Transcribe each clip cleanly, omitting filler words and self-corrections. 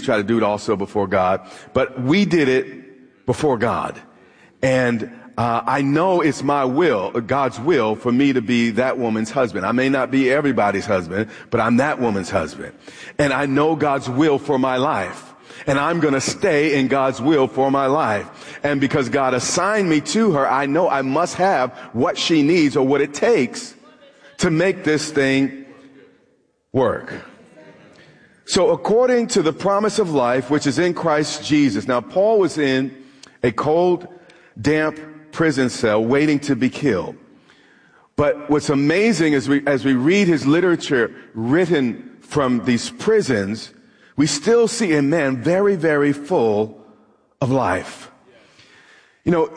try to do it also before God, but we did it before God. And I know it's my will, God's will, for me to be that woman's husband. I may not be everybody's husband, but I'm that woman's husband. And I know God's will for my life. And I'm going to stay in God's will for my life. And because God assigned me to her, I know I must have what she needs or what it takes to make this thing work. So according to the promise of life, which is in Christ Jesus. Now, Paul was in a cold, damp prison cell waiting to be killed. But what's amazing is as we read his literature written from these prisons, we still see a man very, very full of life. You know,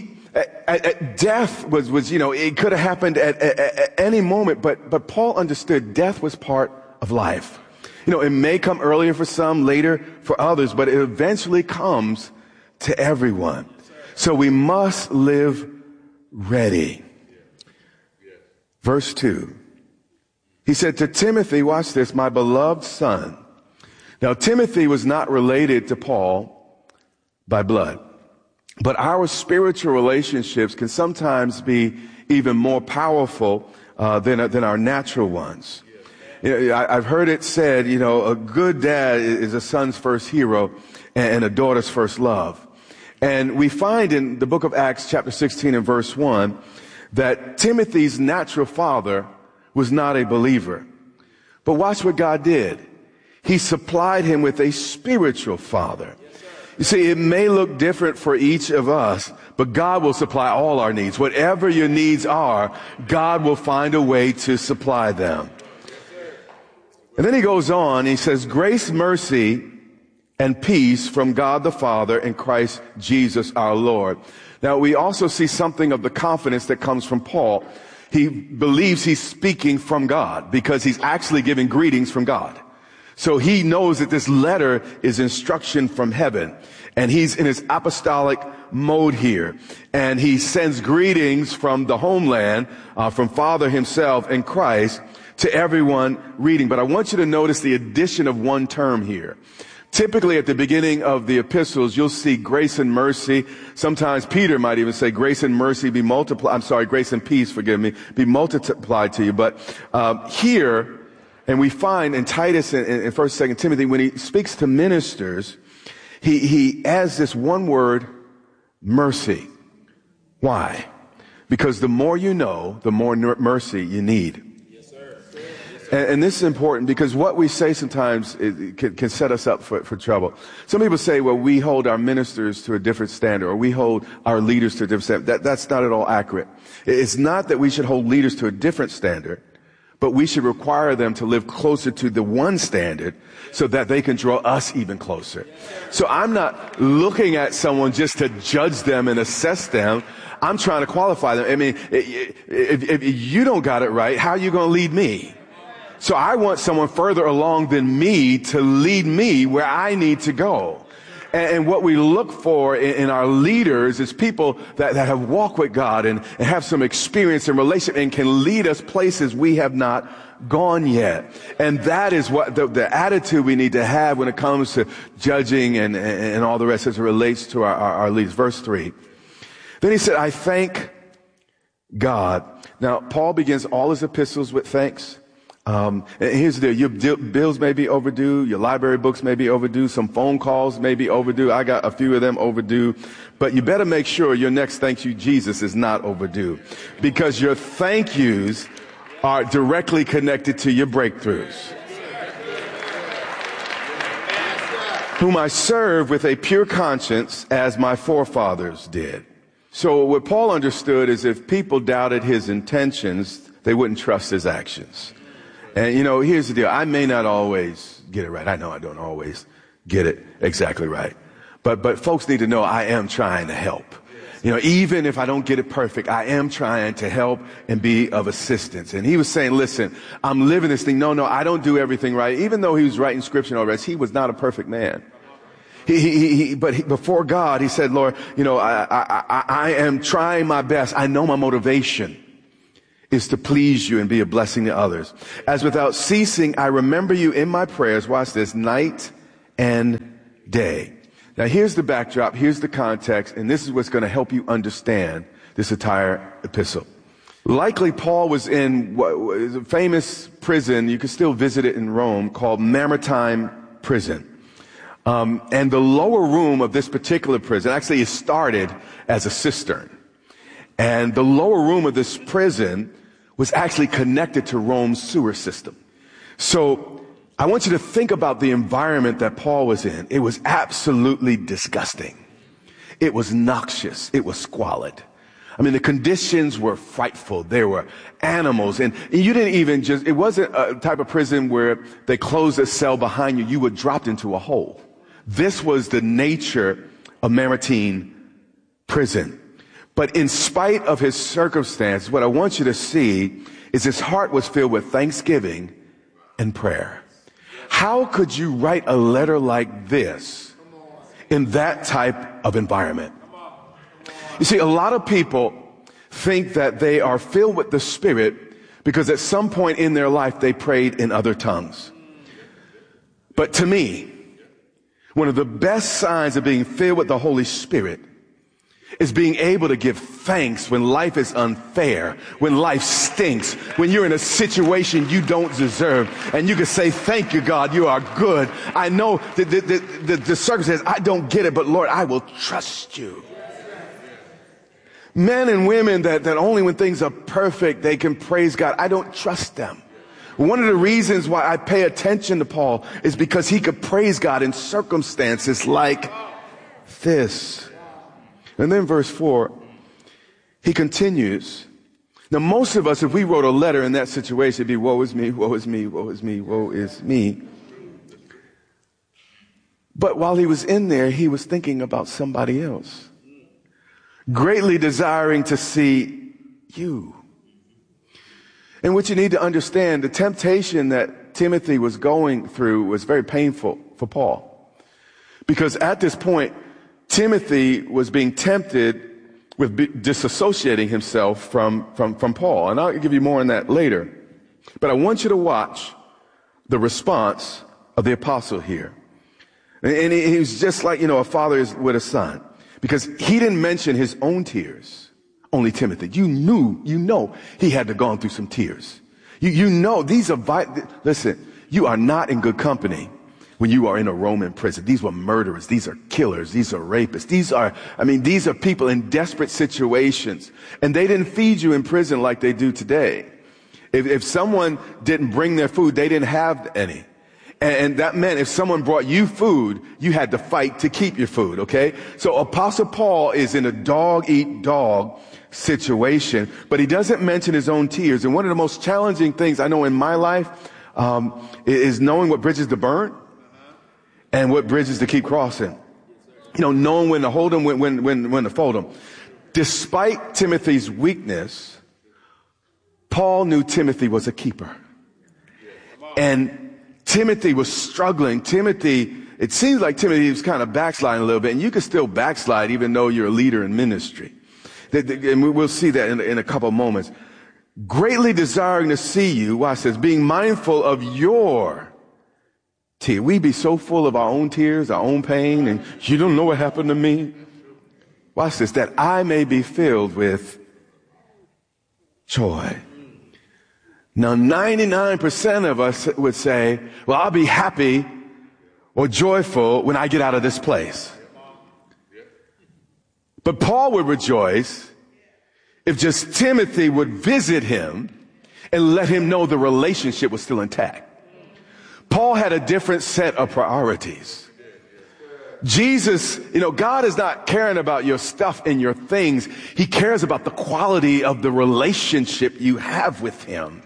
death was, you know, it could have happened at any moment, but Paul understood death was part of life. You know, it may come earlier for some, later for others, but it eventually comes to everyone. So we must live ready. Verse 2. He said to Timothy, watch this, my beloved son. Now, Timothy was not related to Paul by blood, but our spiritual relationships can sometimes be even more powerful than our natural ones. You know, I've heard it said, you know, a good dad is a son's first hero and a daughter's first love. And we find in the book of Acts, chapter 16 and verse 1, that Timothy's natural father was not a believer. But watch what God did. He supplied him with a spiritual father. You see, it may look different for each of us, but God will supply all our needs. Whatever your needs are, God will find a way to supply them. And then he goes on, he says, grace, mercy, and peace from God the Father and Christ Jesus our Lord. Now, we also see something of the confidence that comes from Paul. He believes he's speaking from God because he's actually giving greetings from God. So he knows that this letter is instruction from heaven, and he's in his apostolic mode here. And he sends greetings from the homeland, from Father himself and Christ to everyone reading. But I want you to notice the addition of one term here. Typically at the beginning of the epistles, you'll see grace and mercy. Sometimes Peter might even say grace and mercy be multiplied. I'm sorry, grace and peace, forgive me, be multiplied to you. But here, and we find in Titus and in 1st, 2nd Timothy, when he speaks to ministers, he adds this one word, mercy. Why? Because the more you know, the more mercy you need. And this is important because what we say sometimes can set us up for trouble. Some people say, well, we hold our ministers to a different standard, or we hold our leaders to a different standard. That's not at all accurate. It's not that we should hold leaders to a different standard, but we should require them to live closer to the one standard so that they can draw us even closer. So I'm not looking at someone just to judge them and assess them. I'm trying to qualify them. I mean, if you don't got it right, how are you going to lead me? So I want someone further along than me to lead me where I need to go. And what we look for in our leaders is people that have walked with God and have some experience and relationship and can lead us places we have not gone yet. And that is what the attitude we need to have when it comes to judging and all the rest as it relates to our leaders. Verse 3. Then he said, I thank God. Now, Paul begins all his epistles with thanks. And here's the deal. Your bills may be overdue. Your library books may be overdue. Some phone calls may be overdue. I got a few of them overdue. But you better make sure your next thank you, Jesus, is not overdue. Because your thank yous are directly connected to your breakthroughs. Whom I serve with a pure conscience as my forefathers did. So what Paul understood is if people doubted his intentions, they wouldn't trust his actions. And, you know, here's the deal. I may not always get it right. I know I don't always get it exactly right. But folks need to know I am trying to help. You know, even if I don't get it perfect, I am trying to help and be of assistance. And he was saying, listen, I'm living this thing. No, I don't do everything right. Even though he was writing scripture and all that, he was not a perfect man. But before God, he said, Lord, you know, I am trying my best. I know my motivation is to please you and be a blessing to others. As without ceasing, I remember you in my prayers, watch this, night and day. Now here's the backdrop, here's the context, and this is what's going to help you understand this entire epistle. Likely Paul was in what is a famous prison, you can still visit it in Rome, called Mamertine Prison. And the lower room of this particular prison, actually it started as a cistern. And the lower room of this prison was actually connected to Rome's sewer system. So I want you to think about the environment that Paul was in. It was absolutely disgusting. It was noxious. It was squalid. I mean, the conditions were frightful. There were animals, and you didn't even it wasn't a type of prison where they closed a cell behind you. You were dropped into a hole. This was the nature of Mamertine Prison. But in spite of his circumstance, what I want you to see is his heart was filled with thanksgiving and prayer. How could you write a letter like this in that type of environment? You see, a lot of people think that they are filled with the Spirit because at some point in their life they prayed in other tongues. But to me, one of the best signs of being filled with the Holy Spirit is being able to give thanks when life is unfair, when life stinks, when you're in a situation you don't deserve, and you can say, thank you, God, you are good. I know the circumstance, I don't get it, but Lord, I will trust you. Men and women that only when things are perfect, they can praise God. I don't trust them. One of the reasons why I pay attention to Paul is because he could praise God in circumstances like this. And then verse 4, he continues. Now, most of us, if we wrote a letter in that situation, it'd be, woe is me, woe is me, woe is me, woe is me. But while he was in there, he was thinking about somebody else, greatly desiring to see you. And what you need to understand, the temptation that Timothy was going through was very painful for Paul. Because at this point, Timothy was being tempted with disassociating himself from Paul. And I'll give you more on that later. But I want you to watch the response of the apostle here. And he was just like, a father is with a son. Because he didn't mention his own tears, only Timothy. You know he had to gone through some tears. You know these are, listen, you are not in good company when you are in a Roman prison. These were murderers. These are killers. These are rapists. These are people in desperate situations. And they didn't feed you in prison like they do today. If someone didn't bring their food, they didn't have any. And that meant if someone brought you food, you had to fight to keep your food, okay? So Apostle Paul is in a dog-eat-dog situation, but he doesn't mention his own tears. And one of the most challenging things I know in my life is knowing what bridges to burn and what bridges to keep crossing. Knowing when to hold them, when to fold them. Despite Timothy's weakness, Paul knew Timothy was a keeper. And Timothy was struggling. It seems like Timothy was kind of backsliding a little bit, and you can still backslide even though you're a leader in ministry. And we'll see that in a couple of moments. Greatly desiring to see you, watch this, being mindful of your tears. We be so full of our own tears, our own pain, and you don't know what happened to me. Watch this, that I may be filled with joy. Now, 99% of us would say, well, I'll be happy or joyful when I get out of this place. But Paul would rejoice if just Timothy would visit him and let him know the relationship was still intact. Paul had a different set of priorities. Jesus, God is not caring about your stuff and your things. He cares about the quality of the relationship you have with him.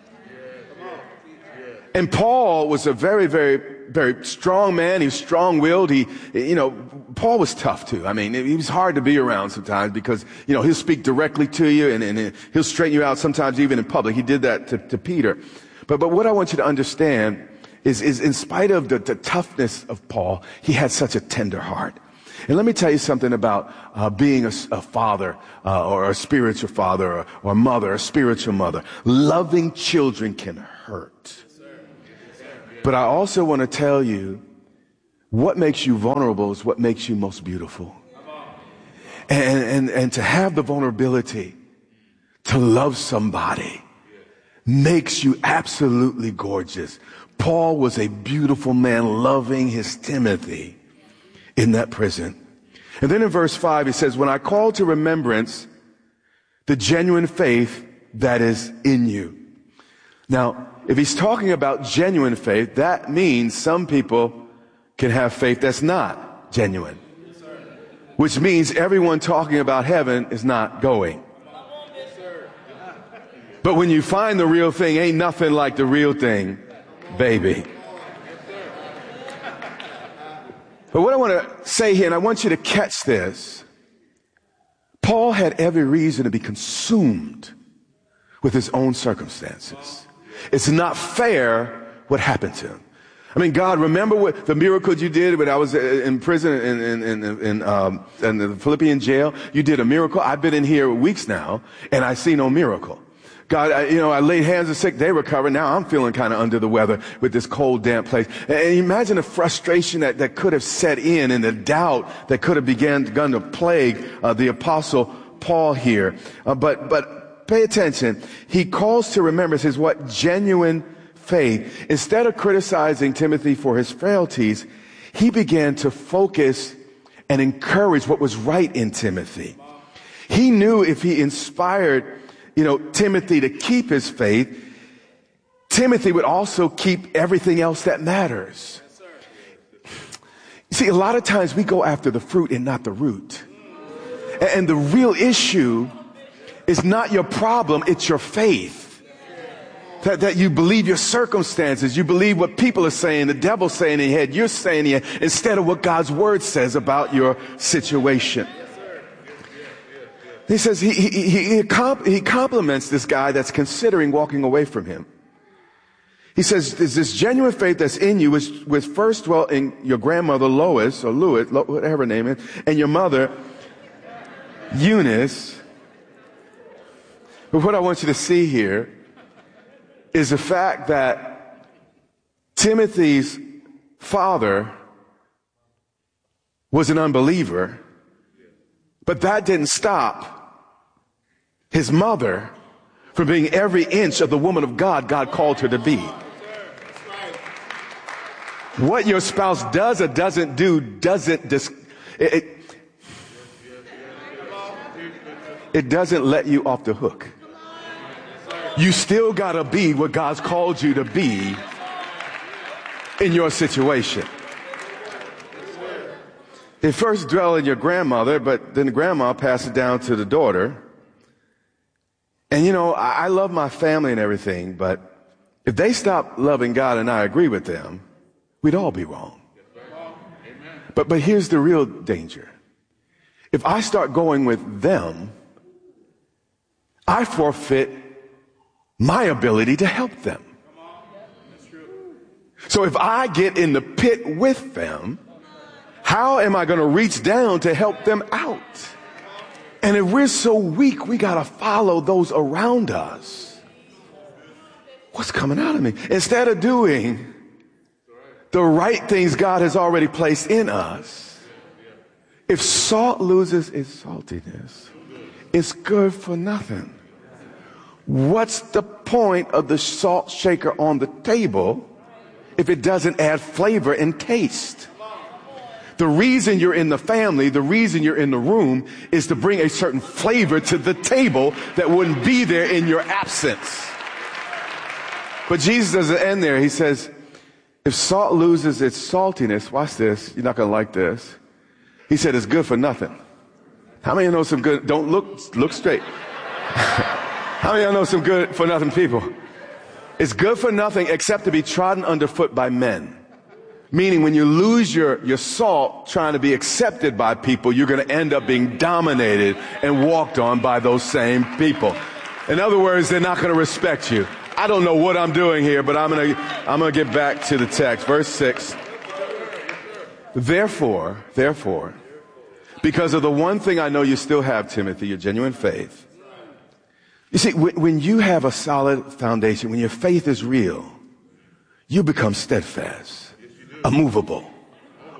And Paul was a very, very, very strong man. He was strong-willed. Paul was tough too. I mean, he was hard to be around sometimes because, he'll speak directly to you and he'll straighten you out sometimes even in public. He did that to Peter. But what I want you to understand is in spite of the toughness of Paul, he had such a tender heart. And let me tell you something about being a father or a spiritual father or mother, a spiritual mother. Loving children can hurt. But I also want to tell you, what makes you vulnerable is what makes you most beautiful. And to have the vulnerability to love somebody makes you absolutely gorgeous. Paul was a beautiful man loving his Timothy in that prison. And then in verse 5, he says, when I call to remembrance the genuine faith that is in you. Now, if he's talking about genuine faith, that means some people can have faith that's not genuine. Which means everyone talking about heaven is not going. But when you find the real thing, ain't nothing like the real thing, baby. But what I want to say here, and I want you to catch this, Paul had every reason to be consumed with his own circumstances. It's not fair what happened to him. I mean, God, remember what the miracles you did when I was in prison in the Philippian jail? You did a miracle. I've been in here weeks now, and I see no miracle. God, I laid hands on sick. They recovered. Now I'm feeling kind of under the weather with this cold, damp place. And imagine the frustration that could have set in and the doubt that could have begun to plague the apostle Paul here. But pay attention. He calls to remembrance his what? Genuine faith. Instead of criticizing Timothy for his frailties, he began to focus and encourage what was right in Timothy. He knew if he inspired Timothy to keep his faith, Timothy would also keep everything else that matters. You see, a lot of times we go after the fruit and not the root. And the real issue is not your problem, it's your faith. That you believe your circumstances, you believe what people are saying, the devil's saying in your head, you're saying in your head, instead of what God's word says about your situation. He says he compliments this guy that's considering walking away from him. He says, "Is this genuine faith that's in you, which first dwelt in your grandmother Lois, or Lewis, whatever her name is, and your mother Eunice." But what I want you to see here is the fact that Timothy's father was an unbeliever, but that didn't stop his mother from being every inch of the woman of God God called her to be. What your spouse does or doesn't do it doesn't let you off the hook. You still gotta be what God's called you to be in your situation. It first dwelled in your grandmother, but then the grandma passed it down to the daughter. And I love my family and everything, but if they stop loving God and I agree with them, we'd all be wrong. But here's the real danger. If I start going with them, I forfeit my ability to help them. So if I get in the pit with them, how am I going to reach down to help them out? And if we're so weak, we got to follow those around us. What's coming out of me? Instead of doing the right things God has already placed in us, if salt loses its saltiness, it's good for nothing. What's the point of the salt shaker on the table if it doesn't add flavor and taste? The reason you're in the family, the reason you're in the room is to bring a certain flavor to the table that wouldn't be there in your absence. But Jesus doesn't end there. He says, if salt loses its saltiness, watch this, you're not going to like this. He said it's good for nothing. How many of you know some good, don't look straight. How many of you know some good for nothing people? It's good for nothing except to be trodden underfoot by men. Meaning when you lose your salt trying to be accepted by people, you're going to end up being dominated and walked on by those same people. In other words, they're not going to respect you. I don't know what I'm doing here, but I'm going to get back to the text. Verse 6. Therefore, because of the one thing I know you still have, Timothy, your genuine faith. You see, when you have a solid foundation, when your faith is real, you become steadfast, immovable,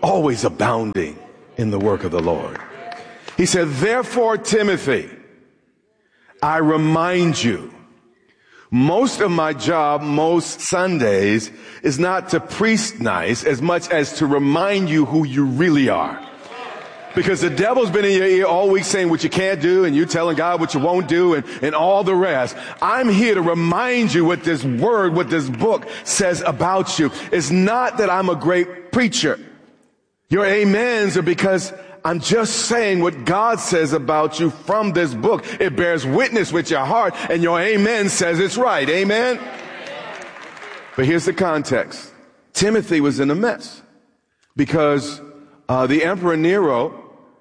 always abounding in the work of the Lord. He said, therefore, Timothy, I remind you, most of my job, most Sundays, is not to preach nice as much as to remind you who you really are. Because the devil's been in your ear all week saying what you can't do, and you telling God what you won't do, and all the rest. I'm here to remind you what this word, what this book says about you. It's not that I'm a great preacher. Your amens are because I'm just saying what God says about you from this book. It bears witness with your heart, and your amen says it's right. Amen? But here's the context. Timothy was in a mess because the Emperor Nero,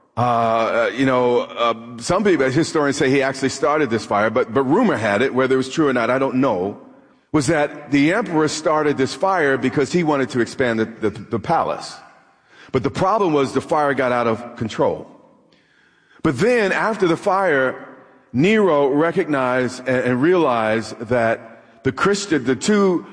some people, historians say he actually started this fire, but rumor had it, whether it was true or not, I don't know, was that the emperor started this fire because he wanted to expand the palace. But the problem was the fire got out of control. But then after the fire, Nero recognized and realized that the two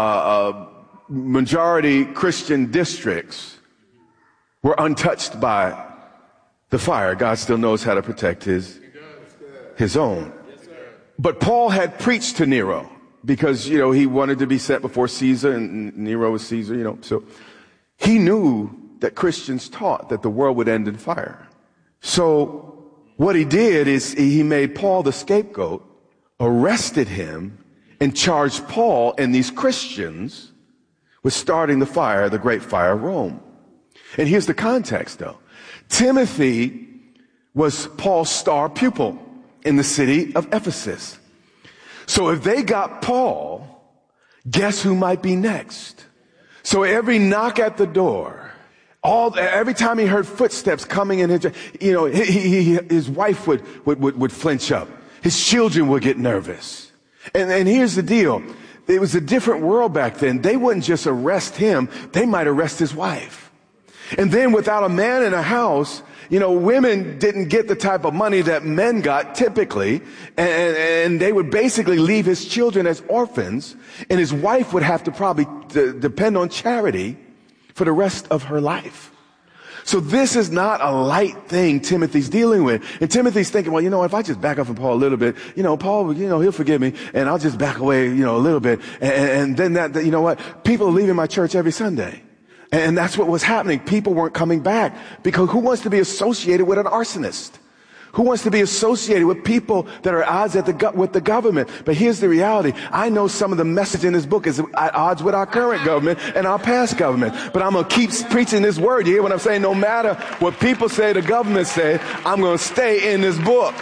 majority Christian districts were untouched by the fire. God still knows how to protect his own. But Paul had preached to Nero because, he wanted to be set before Caesar, and Nero was Caesar, so he knew that Christians taught that the world would end in fire. So what he did is he made Paul the scapegoat, arrested him, and charged Paul and these Christians with starting the fire, the great fire of Rome. And here's the context, though. Timothy was Paul's star pupil in the city of Ephesus. So if they got Paul, guess who might be next? So every knock at the door, every time he heard footsteps coming in his wife would flinch up. His children would get nervous. And here's the deal. It was a different world back then. They wouldn't just arrest him. They might arrest his wife. And then without a man in a house, women didn't get the type of money that men got typically. And they would basically leave his children as orphans. And his wife would have to probably depend on charity for the rest of her life. So this is not a light thing Timothy's dealing with. And Timothy's thinking, well, if I just back up from Paul a little bit, Paul, he'll forgive me, and I'll just back away, a little bit. And then people are leaving my church every Sunday. And that's what was happening. People weren't coming back because who wants to be associated with an arsonist? Who wants to be associated with people that are at odds with the government? But here's the reality. I know some of the message in this book is at odds with our current government and our past government. But I'm going to keep preaching this word. You hear what I'm saying? No matter what people say, the government say, I'm going to stay in this book.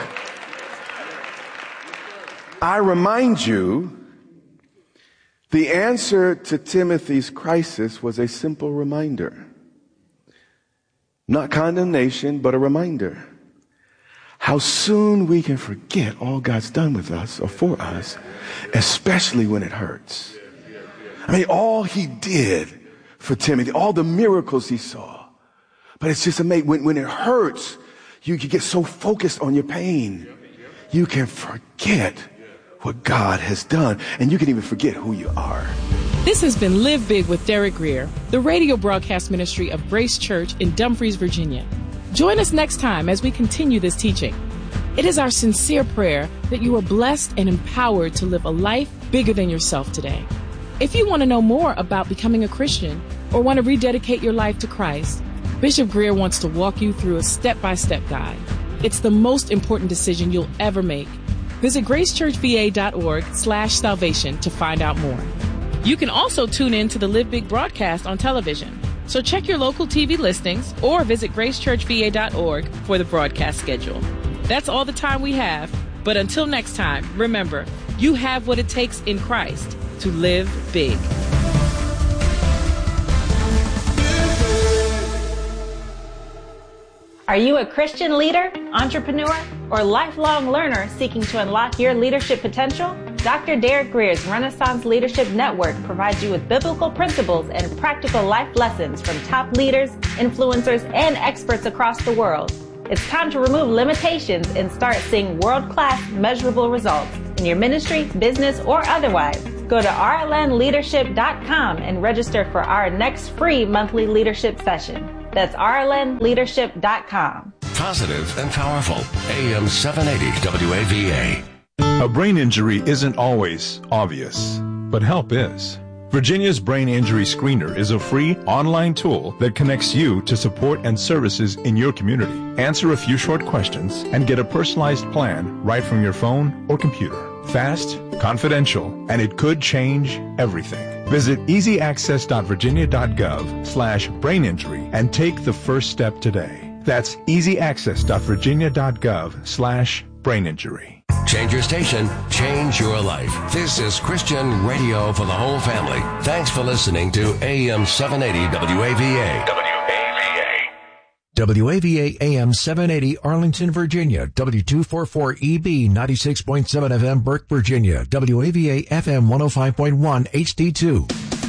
I remind you, the answer to Timothy's crisis was a simple reminder. Not condemnation, but a reminder. How soon we can forget all God's done with us or for us, especially when it hurts. I mean, all he did for Timothy, all the miracles he saw. But it's just amazing. When it hurts, you get so focused on your pain, you can forget what God has done, and you can even forget who you are. This has been Live Big with Derek Grier, the radio broadcast ministry of Grace Church in Dumfries, Virginia. Join us next time as we continue this teaching. It is our sincere prayer that you are blessed and empowered to live a life bigger than yourself today. If you want to know more about becoming a Christian or want to rededicate your life to Christ, Bishop Grier wants to walk you through a step-by-step guide. It's the most important decision you'll ever make. Visit gracechurchva.org/salvation to find out more. You can also tune in to the Live Big broadcast on television. So check your local TV listings or visit gracechurchva.org for the broadcast schedule. That's all the time we have. But until next time, remember, you have what it takes in Christ to live big. Are you a Christian leader, entrepreneur, or lifelong learner seeking to unlock your leadership potential? Dr. Derek Grier's Renaissance Leadership Network provides you with biblical principles and practical life lessons from top leaders, influencers, and experts across the world. It's time to remove limitations and start seeing world-class measurable results in your ministry, business, or otherwise. Go to rlnleadership.com and register for our next free monthly leadership session. That's rlnleadership.com. Positive and powerful. AM 780 WAVA. A brain injury isn't always obvious, but help is. Virginia's Brain Injury Screener is a free online tool that connects you to support and services in your community. Answer a few short questions and get a personalized plan right from your phone or computer. Fast, confidential, and it could change everything. Visit easyaccess.virginia.gov/braininjury and take the first step today. That's easyaccess.virginia.gov/braininjury. Change your station, change your life. This is Christian radio for the whole family. Thanks for listening to AM 780 WAVA. WAVA AM 780 Arlington, Virginia. W244EB 96.7 FM Burke, Virginia. WAVA FM 105.1 HD2.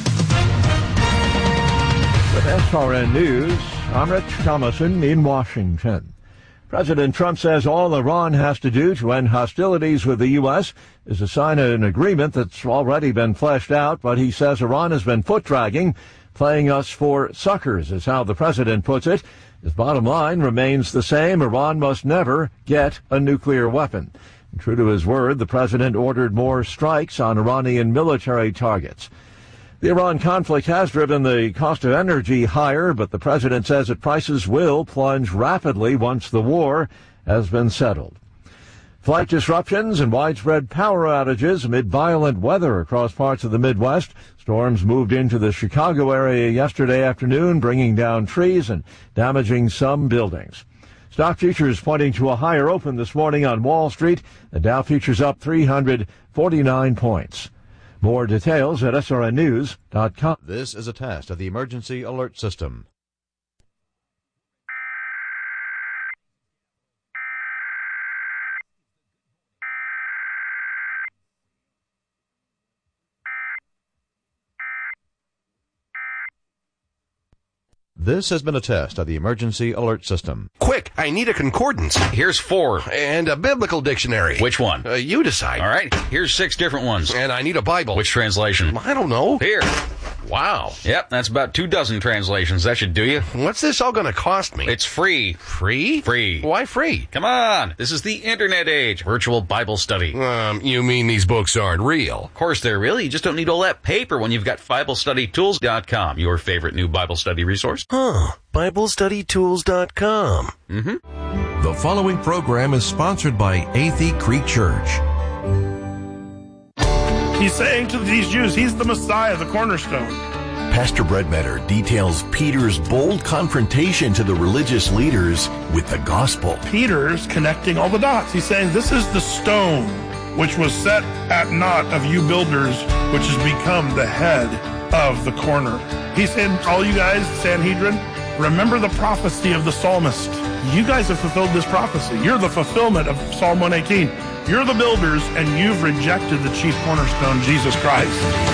With SRN News, I'm Rich Thomason in Washington. President Trump says all Iran has to do to end hostilities with the U.S. is to sign an agreement that's already been fleshed out, but he says Iran has been foot-dragging, playing us for suckers, is how the president puts it. His bottom line remains the same: Iran must never get a nuclear weapon. And true to his word, the president ordered more strikes on Iranian military targets. The Iran conflict has driven the cost of energy higher, but the president says that prices will plunge rapidly once the war has been settled. Flight disruptions and widespread power outages amid violent weather across parts of the Midwest. Storms moved into the Chicago area yesterday afternoon, bringing down trees and damaging some buildings. Stock futures pointing to a higher open this morning on Wall Street. The Dow futures up 349 points. More details at srnnews.com. This is a test of the emergency alert system. This has been a test of the emergency alert system. Quick, I need a concordance. Here's 4. And a biblical dictionary. Which one? You decide. All right, here's 6 different ones. And I need a Bible. Which translation? I don't know. Here. Wow. Yep, that's about 24 translations. That should do you. What's this all going to cost me? It's free. Free? Free. Why free? Come on. This is the internet age. Virtual Bible study. You mean these books aren't real? Of course they're real. You just don't need all that paper when you've got BibleStudyTools.com, your favorite new Bible study resource. BibleStudyTools.com. Mm-hmm. The following program is sponsored by Athey Creek Church. He's saying to these Jews, he's the Messiah, the cornerstone. Pastor Brett Metter details Peter's bold confrontation to the religious leaders with the gospel. Peter's connecting all the dots. He's saying, this is the stone which was set at naught of you builders, which has become the head of the corner. He's saying, all you guys, Sanhedrin, remember the prophecy of the psalmist. You guys have fulfilled this prophecy. You're the fulfillment of Psalm 118. You're the builders, and you've rejected the chief cornerstone, Jesus Christ.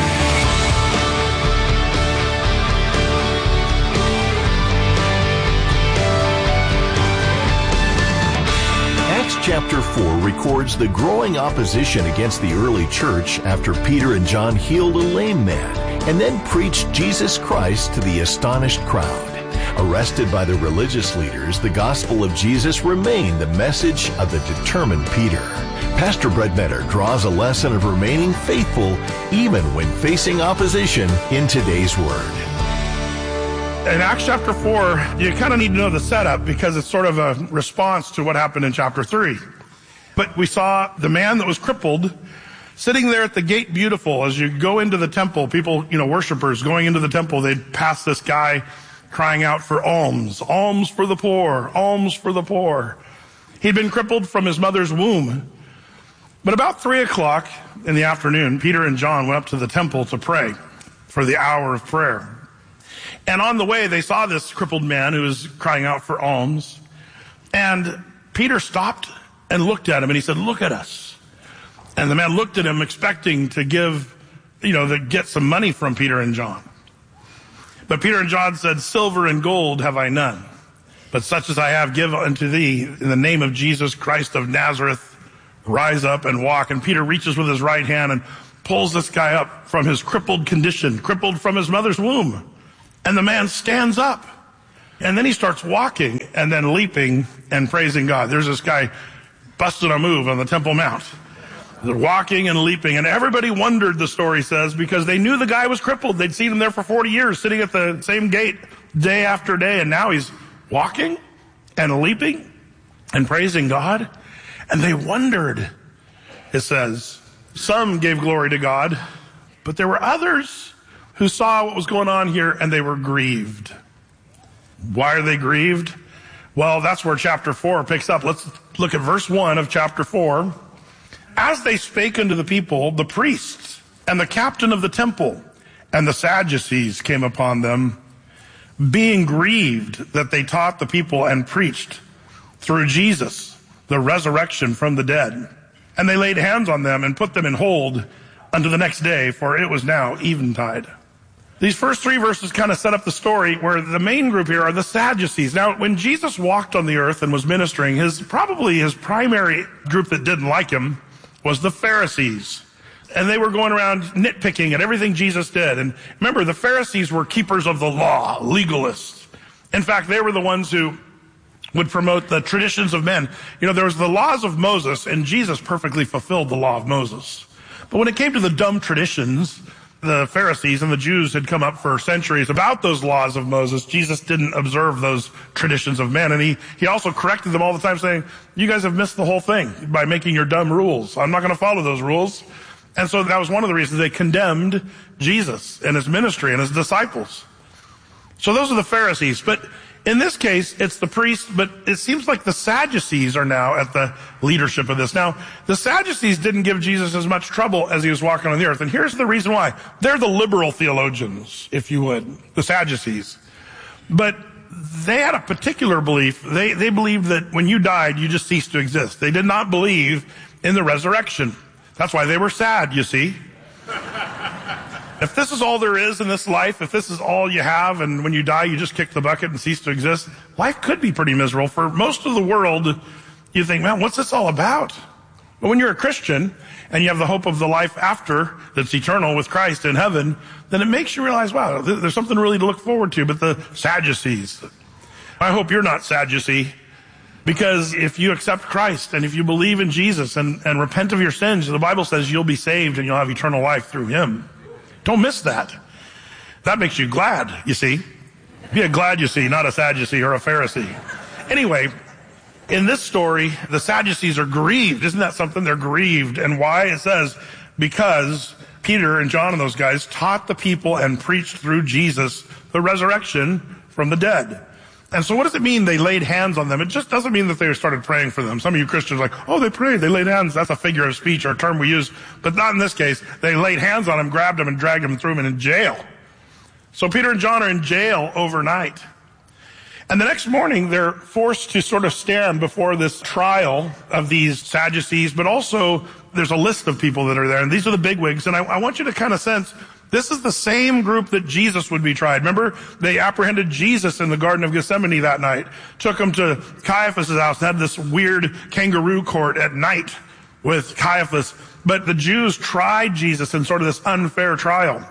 Acts chapter 4 records the growing opposition against the early church after Peter and John healed a lame man and then preached Jesus Christ to the astonished crowd. Arrested by the religious leaders, the gospel of Jesus remained the message of the determined Peter. Pastor Brett Metter draws a lesson of remaining faithful even when facing opposition in today's word. In Acts chapter 4, you kind of need to know the setup because it's sort of a response to what happened in chapter 3. But we saw the man that was crippled sitting there at the gate beautiful. As you go into the temple, people, worshipers going into the temple, they'd pass this guy crying out for alms. Alms for the poor. Alms for the poor. He'd been crippled from his mother's womb. But about 3 o'clock in the afternoon, Peter and John went up to the temple to pray for the hour of prayer. And on the way, they saw this crippled man who was crying out for alms. And Peter stopped and looked at him, and he said, "Look at us." And the man looked at him expecting to get some money from Peter and John. But Peter and John said, "Silver and gold have I none, but such as I have give unto thee, in the name of Jesus Christ of Nazareth, rise up and walk." And Peter reaches with his right hand and pulls this guy up from his crippled condition, crippled from his mother's womb. And the man stands up. And then he starts walking and then leaping and praising God. There's this guy busting a move on the Temple Mount. They're walking and leaping, and everybody wondered, the story says, because they knew the guy was crippled. They'd seen him there for 40 years, sitting at the same gate day after day, and now he's walking and leaping and praising God. And they wondered, it says. Some gave glory to God, but there were others who saw what was going on here, and they were grieved. Why are they grieved? Well, that's where chapter 4 picks up. Let's look at verse 1 of chapter 4. As they spake unto the people, the priests and the captain of the temple and the Sadducees came upon them, being grieved that they taught the people and preached through Jesus the resurrection from the dead. And they laid hands on them and put them in hold unto the next day, for it was now eventide. These first 3 verses kind of set up the story where the main group here are the Sadducees. Now, when Jesus walked on the earth and was ministering, probably his primary group that didn't like him was the Pharisees. And they were going around nitpicking at everything Jesus did. And remember, the Pharisees were keepers of the law, legalists. In fact, they were the ones who would promote the traditions of men. You know, there was the laws of Moses, and Jesus perfectly fulfilled the law of Moses. But when it came to the dumb traditions, the Pharisees and the Jews had come up for centuries about those laws of Moses. Jesus didn't observe those traditions of men. And he also corrected them all the time, saying, you guys have missed the whole thing by making your dumb rules. I'm not going to follow those rules. And so that was one of the reasons they condemned Jesus and his ministry and his disciples. So those are the Pharisees. But in this case, it's the priests, but it seems like the Sadducees are now at the leadership of this. Now, the Sadducees didn't give Jesus as much trouble as he was walking on the earth. And here's the reason why. They're the liberal theologians, if you would, the Sadducees. But they had a particular belief. They believed that when you died, you just ceased to exist. They did not believe in the resurrection. That's why they were sad, you see. If this is all there is in this life, if this is all you have, and when you die you just kick the bucket and cease to exist, life could be pretty miserable. For most of the world, you think, man, what's this all about? But when you're a Christian and you have the hope of the life after that's eternal with Christ in heaven, then it makes you realize, wow, there's something really to look forward to. But the Sadducees, I hope you're not Sadducee, because if you accept Christ and if you believe in Jesus and repent of your sins, the Bible says you'll be saved and you'll have eternal life through him. Don't miss that. That makes you glad, you see. Be a glad, you see, not a Sadducee or a Pharisee. Anyway, in this story, the Sadducees are grieved. Isn't that something? They're grieved. And why? It says, because Peter and John and those guys taught the people and preached through Jesus the resurrection from the dead. And so what does it mean they laid hands on them? It just doesn't mean that they started praying for them. Some of you Christians are like, oh, they prayed, they laid hands. That's a figure of speech or a term we use. But not in this case. They laid hands on them, grabbed them, and dragged them and threw them in jail. So Peter and John are in jail overnight. And the next morning, they're forced to sort of stand before this trial of these Sadducees, but also there's a list of people that are there. And these are the bigwigs. And I want you to kind of sense, this is the same group that Jesus would be tried. Remember, they apprehended Jesus in the Garden of Gethsemane that night, took him to Caiaphas' house, and had this weird kangaroo court at night with Caiaphas. But the Jews tried Jesus in sort of this unfair trial.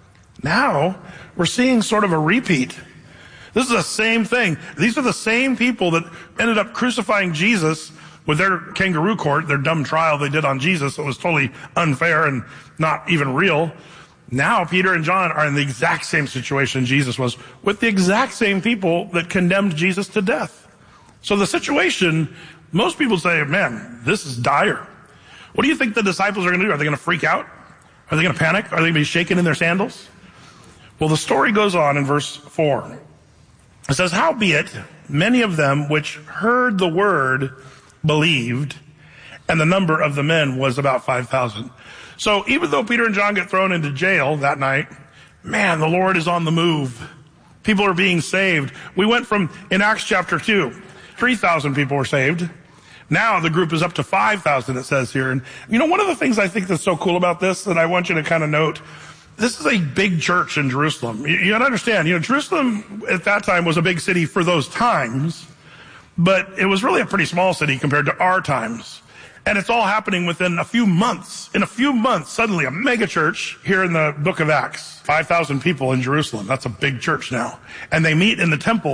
Now, we're seeing sort of a repeat. This is the same thing. These are the same people that ended up crucifying Jesus with their kangaroo court, their dumb trial they did on Jesus. It was totally unfair and not even real. Now Peter and John are in the exact same situation Jesus was, with the exact same people that condemned Jesus to death. So the situation, most people say, man, this is dire. What do you think the disciples are going to do? Are they going to freak out? Are they going to panic? Are they going to be shaken in their sandals? Well, the story goes on in verse 4. It says, howbeit, many of them which heard the word believed, and the number of the men was about 5,000. So even though Peter and John get thrown into jail that night, man, the Lord is on the move. People are being saved. We went from, in Acts chapter 2, 3,000 people were saved. Now the group is up to 5,000, it says here. And you know, one of the things I think that's so cool about this that I want you to kind of note, this is a big church in Jerusalem. You gotta understand, Jerusalem at that time was a big city for those times, but it was really a pretty small city compared to our times. And it's all happening within a few months. In a few months, suddenly a mega church here in the book of Acts. 5,000 people in Jerusalem. That's a big church now. And they meet in the temple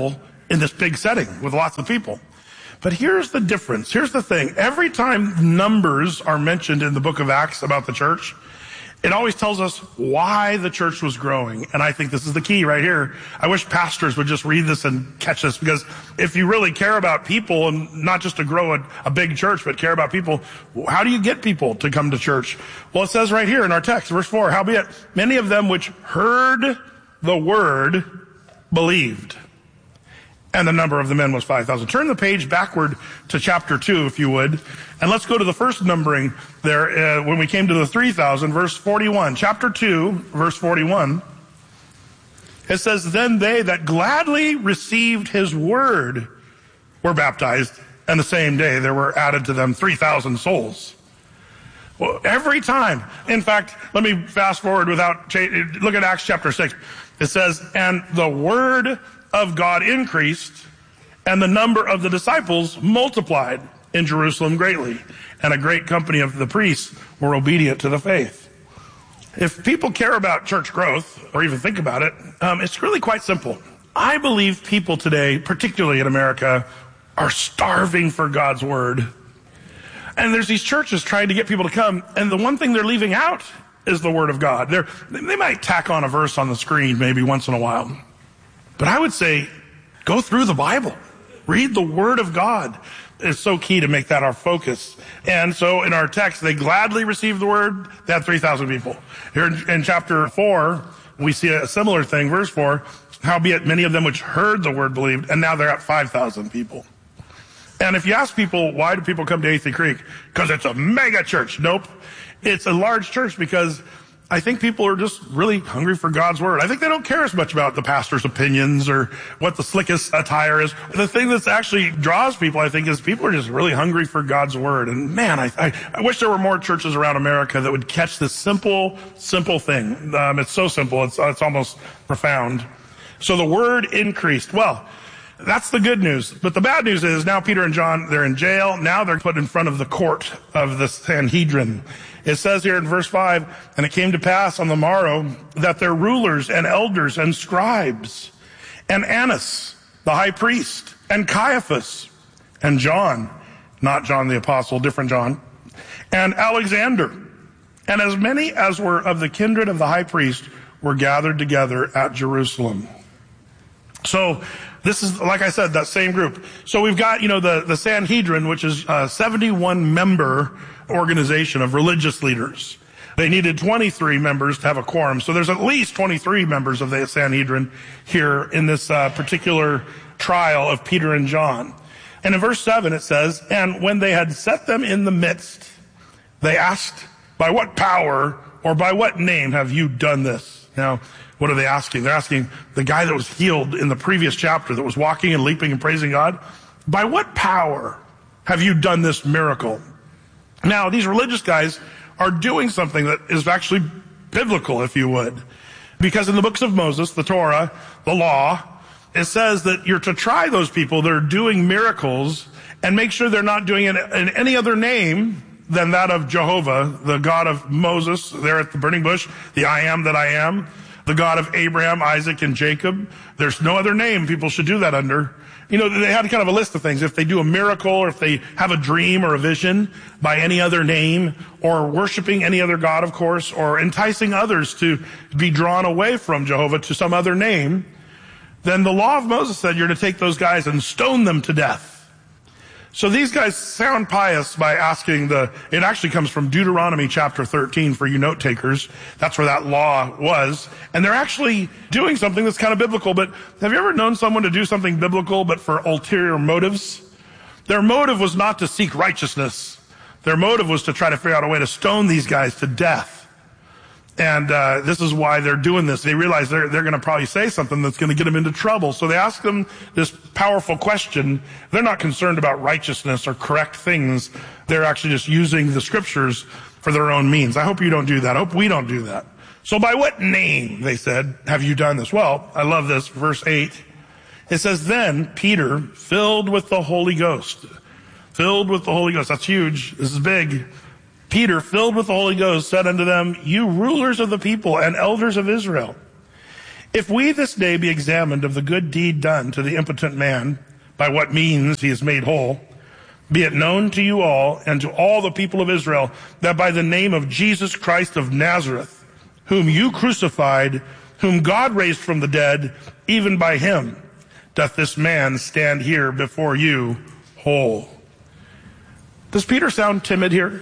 in this big setting with lots of people. But here's the difference. Here's the thing. Every time numbers are mentioned in the book of Acts about the church, it always tells us why the church was growing. And I think this is the key right here. I wish pastors would just read this and catch this, because if you really care about people, and not just to grow a big church, but care about people, how do you get people to come to church? Well, it says right here in our text, verse 4, howbeit many of them which heard the word believed. And the number of the men was 5,000. Turn the page backward to chapter 2, if you would. And let's go to the first numbering there, when we came to the 3,000, verse 41. Chapter 2, verse 41. It says, then they that gladly received his word were baptized, and the same day there were added to them 3,000 souls. Well, every time. In fact, let me fast forward without change. Look at Acts chapter 6. It says, and the word of God increased, and the number of the disciples multiplied in Jerusalem greatly, and a great company of the priests were obedient to the faith. If people care about church growth, or even think about it, it's really quite simple. I believe people today, particularly in America, are starving for God's word. And there's these churches trying to get people to come, and the one thing they're leaving out is the word of God. They might tack on a verse on the screen maybe once in a while. But I would say, go through the Bible. Read the Word of God. It's so key to make that our focus. And so in our text, they gladly received the Word. They had 3,000 people. Here in chapter 4, we see a similar thing. Verse 4, howbeit many of them which heard the Word believed, and now they're at 5,000 people. And if you ask people, why do people come to Athey Creek? Because it's a mega church. Nope. It's a large church because I think people are just really hungry for God's word. I think they don't care as much about the pastor's opinions or what the slickest attire is. The thing that actually draws people, I think, is people are just really hungry for God's word. And man, I wish there were more churches around America that would catch this simple thing. It's so simple. It's almost profound. So the word increased. Well, that's the good news. But the bad news is now Peter and John, they're in jail. Now they're put in front of the court of the Sanhedrin. It says here in verse 5, and it came to pass on the morrow that their rulers and elders and scribes and Annas, the high priest, and Caiaphas, and John, not John the apostle, different John, and Alexander, and as many as were of the kindred of the high priest were gathered together at Jerusalem. So this is, like I said, that same group. So we've got, the Sanhedrin, which is a 71-member organization of religious leaders. They needed 23 members to have a quorum. So there's at least 23 members of the Sanhedrin here in this particular trial of Peter and John. And in verse 7 it says, and when they had set them in the midst, they asked, by what power or by what name have you done this? Now, what are they asking? They're asking the guy that was healed in the previous chapter, that was walking and leaping and praising God, by what power have you done this miracle? Now, these religious guys are doing something that is actually biblical, if you would. Because in the books of Moses, the Torah, the law, it says that you're to try those people that are doing miracles and make sure they're not doing it in any other name than that of Jehovah, the God of Moses there at the burning bush, the I am that I am, the God of Abraham, Isaac, and Jacob. There's no other name people should do that under. They had kind of a list of things. If they do a miracle, or if they have a dream or a vision by any other name, or worshiping any other God, of course, or enticing others to be drawn away from Jehovah to some other name, then the law of Moses said you're to take those guys and stone them to death. So these guys sound pious by asking it actually comes from Deuteronomy chapter 13 for you note takers. That's where that law was. And they're actually doing something that's kind of biblical. But have you ever known someone to do something biblical but for ulterior motives? Their motive was not to seek righteousness. Their motive was to try to figure out a way to stone these guys to death. And this is why they're doing this. They realize they're going to probably say something that's going to get them into trouble. So they ask them this powerful question. They're not concerned about righteousness or correct things. They're actually just using the scriptures for their own means. I hope you don't do that. I hope we don't do that. So by what name, they said, have you done this? Well, I love this. Verse 8. It says, then Peter, filled with the Holy Ghost. Filled with the Holy Ghost. That's huge. This is big. Peter, filled with the Holy Ghost, said unto them, you rulers of the people and elders of Israel, If we this day be examined of the good deed done to the impotent man, by what means he is made whole, be it known to you all and to all the people of Israel that by the name of Jesus Christ of Nazareth, whom you crucified, whom God raised from the dead, even by him doth this man stand here before you whole. Does Peter sound timid here?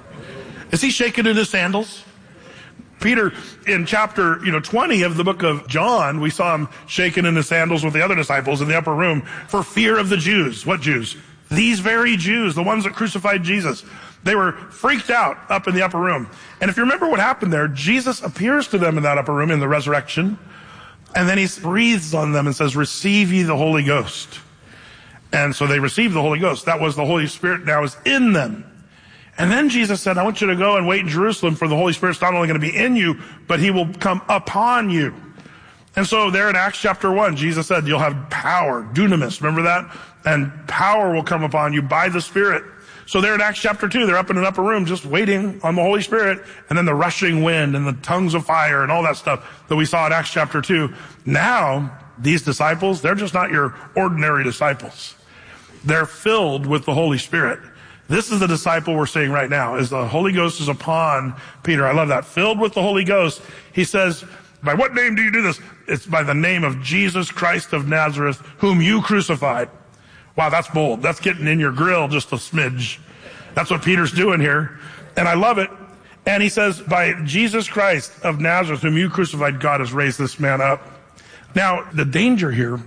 Is he shaking in his sandals? Peter, in chapter 20 of the book of John, we saw him shaking in his sandals with the other disciples in the upper room for fear of the Jews. What Jews? These very Jews, the ones that crucified Jesus. They were freaked out up in the upper room. And if you remember what happened there, Jesus appears to them in that upper room in the resurrection. And then he breathes on them and says, receive ye the Holy Ghost. And so they received the Holy Ghost. That was the Holy Spirit now is in them. And then Jesus said, I want you to go and wait in Jerusalem, for the Holy Spirit's not only going to be in you, but he will come upon you. And so there in Acts chapter 1, Jesus said, you'll have power, dunamis, remember that? And power will come upon you by the Spirit. So there in Acts chapter 2, they're up in an upper room just waiting on the Holy Spirit, and then the rushing wind and the tongues of fire and all that stuff that we saw in Acts chapter 2. Now, these disciples, they're just not your ordinary disciples. They're filled with the Holy Spirit. This is the disciple we're seeing right now, is the Holy Ghost is upon Peter. I love that. Filled with the Holy Ghost. He says, by what name do you do this? It's by the name of Jesus Christ of Nazareth, whom you crucified. Wow, that's bold. That's getting in your grill just a smidge. That's what Peter's doing here. And I love it. And he says, by Jesus Christ of Nazareth, whom you crucified, God has raised this man up. Now, the danger here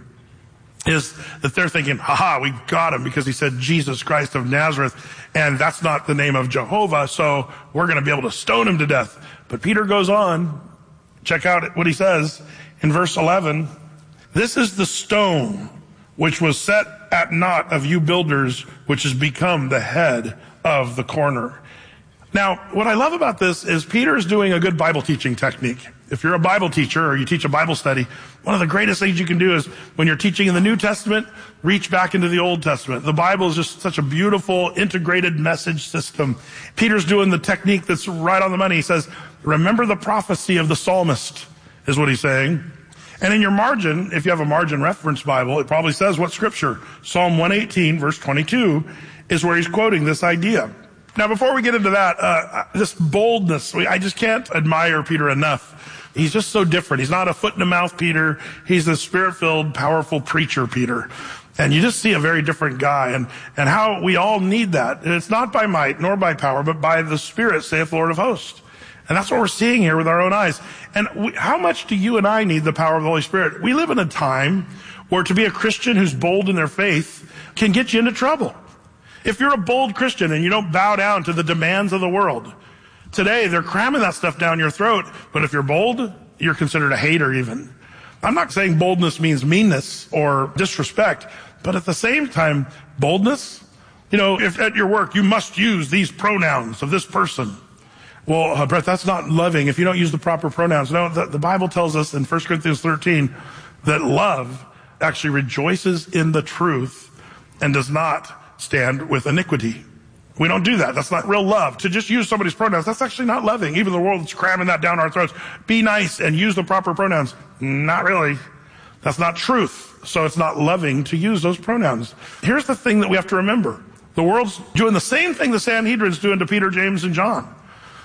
is that they're thinking, we got him because he said Jesus Christ of Nazareth, and that's not the name of Jehovah, so we're going to be able to stone him to death. But Peter goes on. Check out what he says in verse 11. This is the stone which was set at naught of you builders, which has become the head of the corner. Now, what I love about this is Peter is doing a good Bible teaching technique. If you're a Bible teacher or you teach a Bible study, one of the greatest things you can do is when you're teaching in the New Testament, reach back into the Old Testament. The Bible is just such a beautiful, integrated message system. Peter's doing the technique that's right on the money. He says, remember the prophecy of the psalmist, is what he's saying. And in your margin, if you have a margin reference Bible, it probably says what scripture. Psalm 118, verse 22, is where he's quoting this idea. Now, before we get into that, this boldness, I just can't admire Peter enough. He's just so different. He's not a foot in the mouth Peter. He's the spirit-filled, powerful preacher Peter. And you just see a very different guy, and how we all need that. And it's not by might nor by power, but by the Spirit, saith the Lord of hosts. And that's what we're seeing here with our own eyes. And how much do you and I need the power of the Holy Spirit? We live in a time where to be a Christian who's bold in their faith can get you into trouble. If you're a bold Christian and you don't bow down to the demands of the world, today they're cramming that stuff down your throat. But if you're bold, you're considered a hater even. I'm not saying boldness means meanness or disrespect, but at the same time, boldness, if at your work you must use these pronouns of this person. Well, Brett, that's not loving if you don't use the proper pronouns. No, the Bible tells us in 1 Corinthians 13 that love actually rejoices in the truth and does not stand with iniquity. We don't do that. That's not real love. To just use somebody's pronouns, that's actually not loving. Even the world's cramming that down our throats. Be nice and use the proper pronouns. Not really. That's not truth. So it's not loving to use those pronouns. Here's the thing that we have to remember. The world's doing the same thing the Sanhedrin's doing to Peter, James, and John.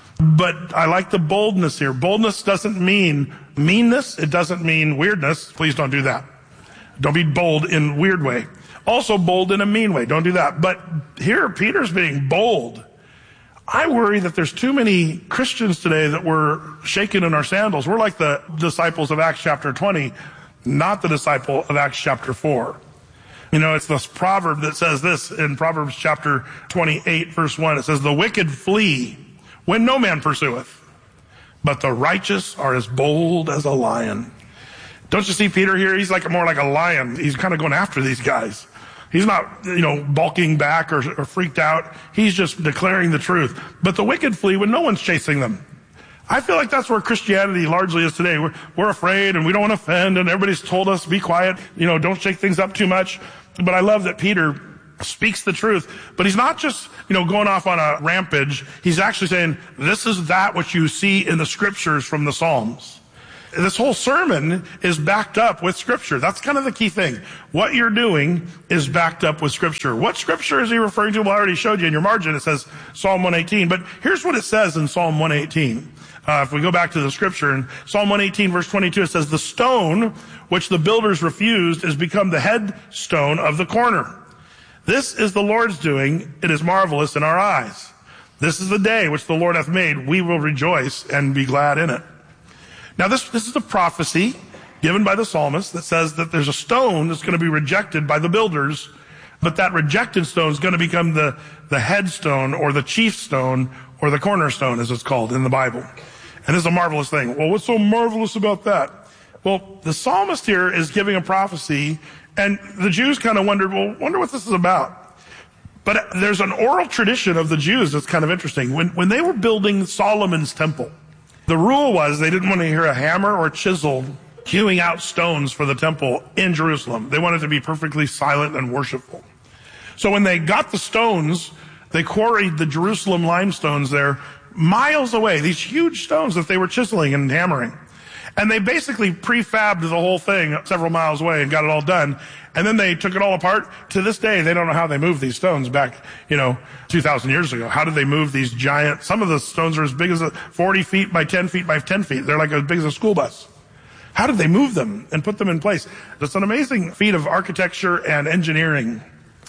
But I like the boldness here. Boldness doesn't mean meanness. It doesn't mean weirdness. Please don't do that. Don't be bold in a weird way. Also bold in a mean way. Don't do that. But here, Peter's being bold. I worry that there's too many Christians today that we're shaking in our sandals. We're like the disciples of Acts chapter 20, not the disciple of Acts chapter 4. It's this proverb that says this in Proverbs chapter 28, verse 1. It says, the wicked flee when no man pursueth, but the righteous are as bold as a lion. Don't you see Peter here? He's more like a lion. He's kind of going after these guys. He's not, balking back or freaked out. He's just declaring the truth. But the wicked flee when no one's chasing them. I feel like that's where Christianity largely is today. We're afraid and we don't want to offend, and everybody's told us, be quiet, don't shake things up too much. But I love that Peter speaks the truth, but he's not just, going off on a rampage. He's actually saying, this is that which you see in the scriptures from the Psalms. This whole sermon is backed up with Scripture. That's kind of the key thing. What you're doing is backed up with Scripture. What Scripture is he referring to? Well, I already showed you in your margin. It says Psalm 118. But here's what it says in Psalm 118. If we go back to the Scripture, in Psalm 118, verse 22, it says, the stone which the builders refused is become the headstone of the corner. This is the Lord's doing. It is marvelous in our eyes. This is the day which the Lord hath made. We will rejoice and be glad in it. Now, this is a prophecy given by the psalmist that says that there's a stone that's going to be rejected by the builders, but that rejected stone is going to become the headstone or the chief stone or the cornerstone, as it's called in the Bible. And this is a marvelous thing. Well, what's so marvelous about that? Well, the psalmist here is giving a prophecy, and the Jews kind of wondered, well, wonder what this is about. But there's an oral tradition of the Jews that's kind of interesting. When they were building Solomon's temple, the rule was they didn't want to hear a hammer or chisel hewing out stones for the temple in Jerusalem. They wanted to be perfectly silent and worshipful. So when they got the stones, they quarried the Jerusalem limestones there miles away, these huge stones that they were chiseling and hammering. And they basically prefabbed the whole thing several miles away and got it all done. And then they took it all apart. To this day, they don't know how they moved these stones back, 2,000 years ago. How did they move these giant, some of the stones are as big as 40 feet by 10 feet by 10 feet. They're like as big as a school bus. How did they move them and put them in place? It's an amazing feat of architecture and engineering.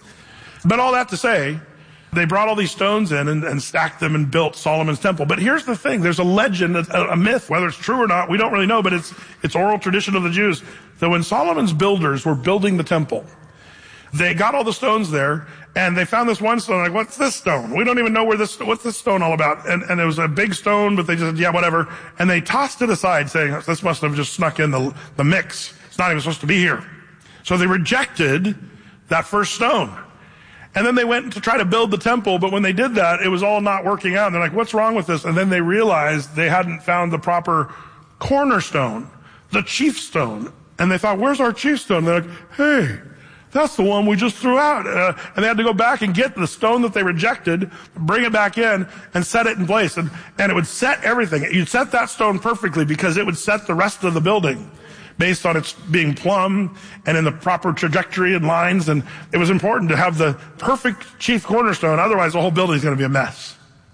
But all that to say, they brought all these stones in and stacked them and built Solomon's temple. But here's the thing. There's a legend, a myth, whether it's true or not, we don't really know, but it's oral tradition of the Jews, that when Solomon's builders were building the temple, they got all the stones there, and they found this one stone, like, what's this stone? We don't even know what's this stone all about? And it was a big stone, but they just said, yeah, whatever. And they tossed it aside, saying, this must have just snuck in the mix. It's not even supposed to be here. So they rejected that first stone. And then they went to try to build the temple, but when they did that, it was all not working out. And they're like, what's wrong with this? And then they realized they hadn't found the proper cornerstone, the chief stone. And they thought, where's our chief stone? And they're like, hey, that's the one we just threw out. And they had to go back and get the stone that they rejected, bring it back in, and set it in place. And it would set everything. You'd set that stone perfectly because it would set the rest of the building based on its being plumb and in the proper trajectory and lines. And it was important to have the perfect chief cornerstone. Otherwise, the whole building is going to be a mess.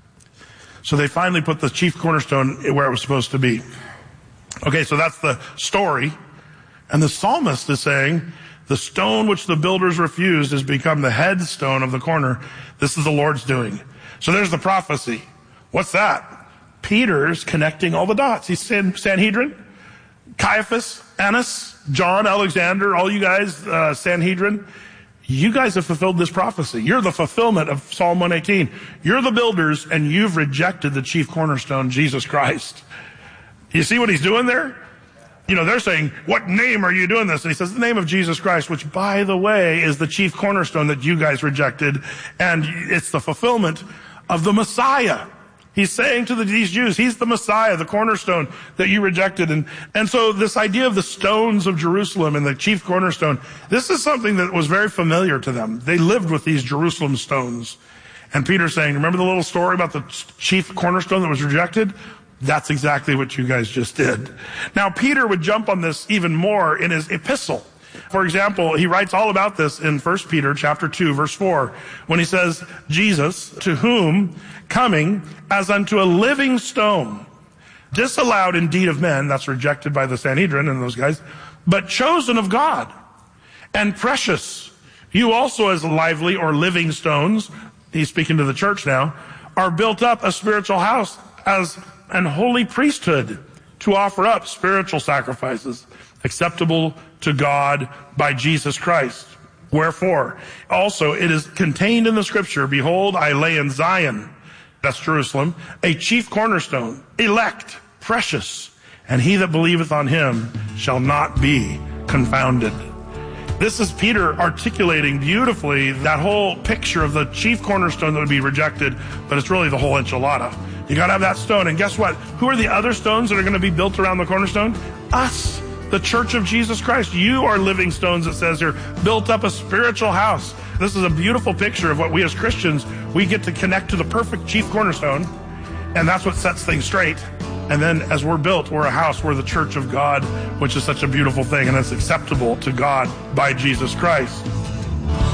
So they finally put the chief cornerstone where it was supposed to be. Okay, so that's the story. And the psalmist is saying, the stone which the builders refused has become the headstone of the corner. This is the Lord's doing. So there's the prophecy. What's that? Peter's connecting all the dots. He's Sanhedrin, Caiaphas, Annas, John, Alexander, all you guys, Sanhedrin. You guys have fulfilled this prophecy. You're the fulfillment of Psalm 118. You're the builders, and you've rejected the chief cornerstone, Jesus Christ. You see what he's doing there? They're saying, what name are you doing this? And he says, the name of Jesus Christ, which, by the way, is the chief cornerstone that you guys rejected. And it's the fulfillment of the Messiah. He's saying to these Jews, he's the Messiah, the cornerstone that you rejected. And so this idea of the stones of Jerusalem and the chief cornerstone, this is something that was very familiar to them. They lived with these Jerusalem stones. And Peter's saying, remember the little story about the chief cornerstone that was rejected? That's exactly what you guys just did. Now, Peter would jump on this even more in his epistle. For example, he writes all about this in 1 Peter chapter 2, verse 4, when he says, Jesus, to whom coming as unto a living stone, disallowed indeed of men, that's rejected by the Sanhedrin and those guys, but chosen of God, and precious. You also as lively or living stones, he's speaking to the church now, are built up a spiritual house as an holy priesthood to offer up spiritual sacrifices acceptable to God by Jesus Christ. Wherefore, also it is contained in the scripture, behold, I lay in Zion, that's Jerusalem, a chief cornerstone, elect, precious, and he that believeth on him shall not be confounded. This is Peter articulating beautifully that whole picture of the chief cornerstone that would be rejected, but it's really the whole enchilada. You got to have that stone. And guess what? Who are the other stones that are going to be built around the cornerstone? Us, the church of Jesus Christ. You are living stones, it says here, built up a spiritual house. This is a beautiful picture of what we as Christians, we get to connect to the perfect chief cornerstone, and that's what sets things straight. And then as we're built, we're a house, we're the church of God, which is such a beautiful thing, and it's acceptable to God by Jesus Christ.